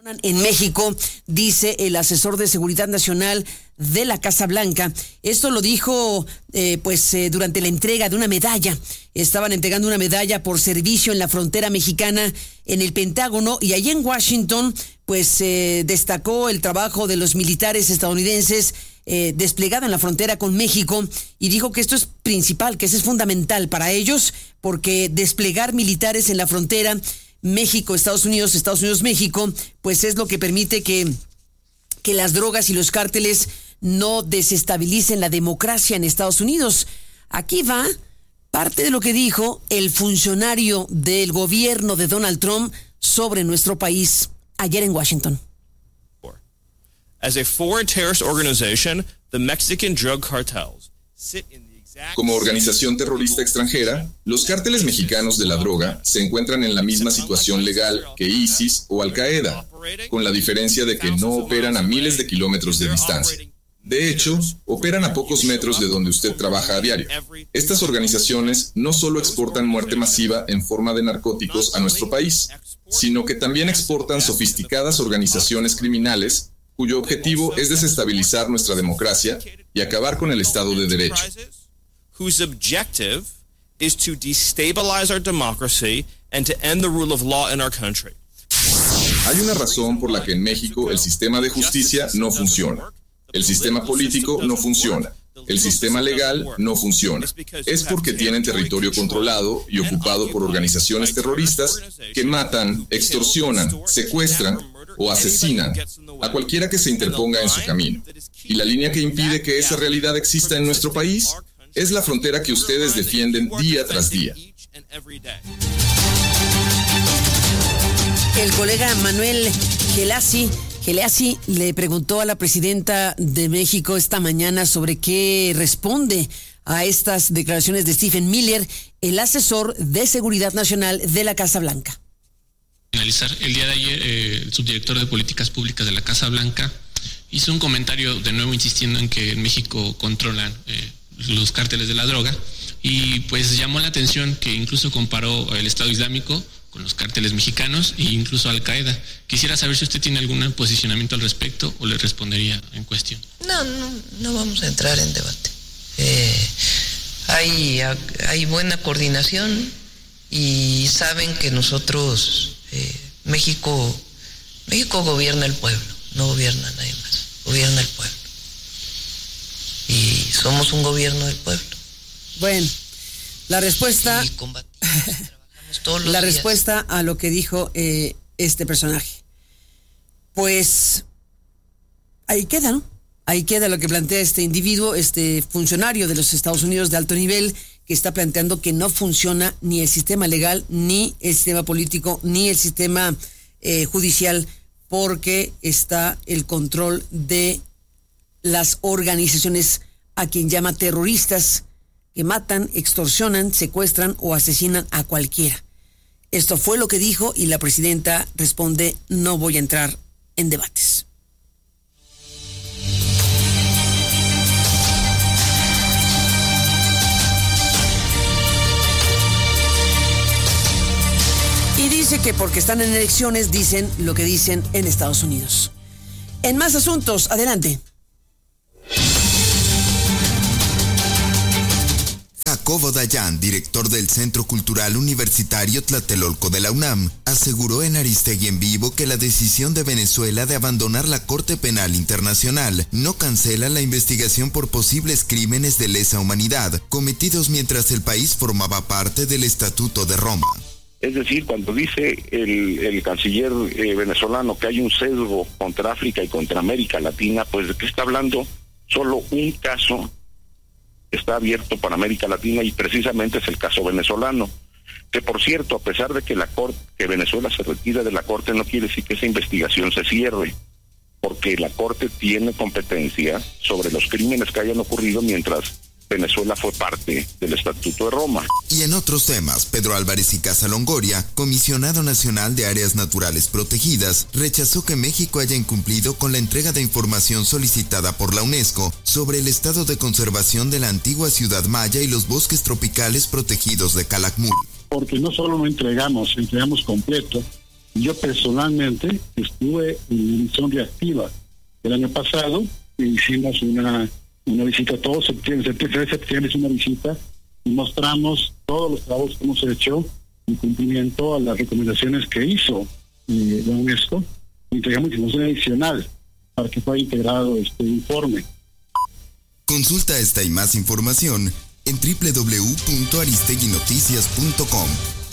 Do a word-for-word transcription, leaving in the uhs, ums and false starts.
En México, dice el asesor de Seguridad Nacional de la Casa Blanca. Esto lo dijo eh, pues eh, durante la entrega de una medalla. Estaban entregando una medalla por servicio en la frontera mexicana en el Pentágono, y allí en Washington pues eh, destacó el trabajo de los militares estadounidenses eh, desplegado en la frontera con México, y dijo que esto es principal, que eso es fundamental para ellos, porque desplegar militares en la frontera México, Estados Unidos, Estados Unidos, México, pues es lo que permite que, que las drogas y los cárteles no desestabilicen la democracia en Estados Unidos. Aquí va parte de lo que dijo el funcionario del gobierno de Donald Trump sobre nuestro país ayer en Washington. As a foreign terrorist organization, the Mexican drug cartels sit in the Como organización terrorista extranjera, los cárteles mexicanos de la droga se encuentran en la misma situación legal que ISIS o Al-Qaeda, con la diferencia de que no operan a miles de kilómetros de distancia. De hecho, operan a pocos metros de donde usted trabaja a diario. Estas organizaciones no solo exportan muerte masiva en forma de narcóticos a nuestro país, sino que también exportan sofisticadas organizaciones criminales cuyo objetivo es desestabilizar nuestra democracia y acabar con el Estado de Derecho. Whose objective is to destabilize our democracy and to end the rule of law in our country. Hay una razón por la que en México el sistema de justicia no funciona. El sistema político no funciona. El sistema legal no funciona. Es porque tienen territorio controlado y ocupado por organizaciones terroristas que matan, extorsionan, secuestran o asesinan a cualquiera que se interponga en su camino. Y la línea que impide que esa realidad exista en nuestro país es la frontera que ustedes defienden día tras día. El colega Manuel Gelasi, Gelasi le preguntó a la presidenta de México esta mañana sobre qué responde a estas declaraciones de Stephen Miller, el asesor de Seguridad Nacional de la Casa Blanca. Finalizar, el día de ayer eh, el subdirector de Políticas Públicas de la Casa Blanca hizo un comentario de nuevo insistiendo en que en México controlan eh, los cárteles de la droga, y pues llamó la atención que incluso comparó el Estado Islámico con los cárteles mexicanos e incluso Al Qaeda. Quisiera saber si usted tiene algún posicionamiento al respecto o le respondería en cuestión. No, no, no vamos a entrar en debate. Eh, hay, hay buena coordinación y saben que nosotros, eh, México, México gobierna el pueblo, no gobierna nadie más, gobierna el pueblo. Y somos un gobierno del pueblo. Bueno, la respuesta, y combatimos, trabajamos todos los la días. respuesta a lo que dijo eh, este personaje. Pues ahí queda, ¿no? Ahí queda lo que plantea este individuo, este funcionario de los Estados Unidos de alto nivel, que está planteando que no funciona ni el sistema legal, ni el sistema político, ni el sistema eh, judicial, porque está el control de las organizaciones a quien llama terroristas, que matan, extorsionan, secuestran o asesinan a cualquiera. Esto fue lo que dijo, y la presidenta responde: no voy a entrar en debates. Y dice que porque están en elecciones dicen lo que dicen en Estados Unidos. En más asuntos, adelante. Jacobo Dayan, director del Centro Cultural Universitario Tlatelolco de la UNAM, aseguró en Aristegui en Vivo que la decisión de Venezuela de abandonar la Corte Penal Internacional no cancela la investigación por posibles crímenes de lesa humanidad cometidos mientras el país formaba parte del Estatuto de Roma. Es decir, cuando dice el, el canciller eh, venezolano que hay un sesgo contra África y contra América Latina, pues ¿de qué está hablando? Solo un caso está abierto para América Latina y precisamente es el caso venezolano, que por cierto, a pesar de que la corte, que Venezuela se retira de la corte, no quiere decir que esa investigación se cierre, porque la corte tiene competencia sobre los crímenes que hayan ocurrido mientras Venezuela fue parte del Estatuto de Roma. Y en otros temas, Pedro Álvarez y Casa Longoria, comisionado nacional de áreas naturales protegidas, rechazó que México haya incumplido con la entrega de información solicitada por la UNESCO sobre el estado de conservación de la antigua ciudad maya y los bosques tropicales protegidos de Calakmul. Porque no solo no entregamos, entregamos completo, Yo personalmente estuve en la misión reactiva el año pasado, e hicimos una, una visita todo septiembre, septiembre, septiembre es una visita, y mostramos todos los trabajos que hemos hecho en cumplimiento a las recomendaciones que hizo eh, la UNESCO, y entregamos información adicional para que fuera integrado este informe. Consulta esta y más información en doble u doble u doble u punto aristegui noticias punto com.